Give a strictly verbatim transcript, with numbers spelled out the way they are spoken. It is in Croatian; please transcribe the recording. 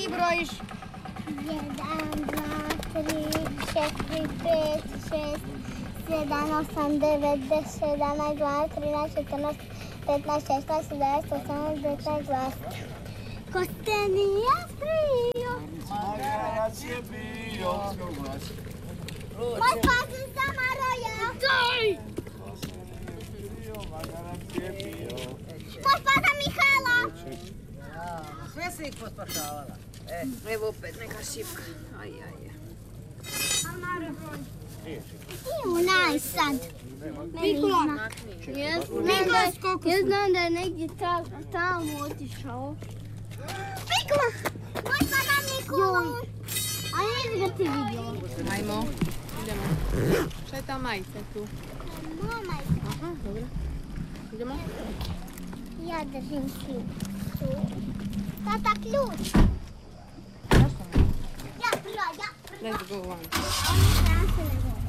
ti brojiš? jedan, dva, tri, četiri, pet, šest, sedam, osam, devet, deset, jedanaest, dvanaest, trinaest, četrnaest, petnaest, šesnaest, sedamnaest, osamnaest, devetnaest, dvadeset. Ko ste nije bio? Magarac je bio. Moj pazin za Maroja. Daj! Magarac je bio. Moj pazin Mihajla. Sve se ih pospašavala. E, evo opet neka šipka. Aj, aj, aj. Iu, naj sad. Nikola. Nikola, ja znam da je negdje tamo otišao. Nikola! Moj pazin Nikola. A jes ga ti vidio. Ajmo, idemo. Šta je ta majica tu? Moja majka. Aha, dobro. Idemo. Ja držim ključ. Tata, ključ. Ja, prva, ja, prva. Let's go on. Ja se ne volim.